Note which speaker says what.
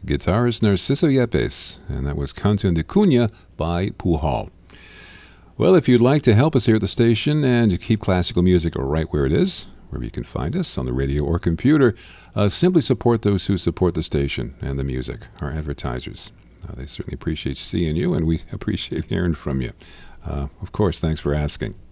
Speaker 1: guitarist Narciso Yepes, and that was Canción de Cuna by Pujol. Well, if you'd like to help us here at the station and keep classical music right where it is, wherever you can find us on the radio or computer, simply support those who support the station and the music, our advertisers. They certainly appreciate seeing you, and we appreciate hearing from you. Of course, thanks for asking.